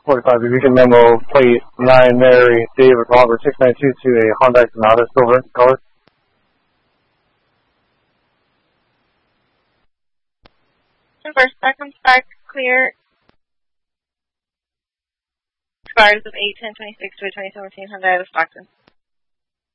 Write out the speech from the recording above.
45 Beacon Memo, plate 9 Mary David Robert 692 to a Honda Sonata silver color. First, second, back, clear. Expires of 8/10/26 to a 2017 Hyundai out of Stockton.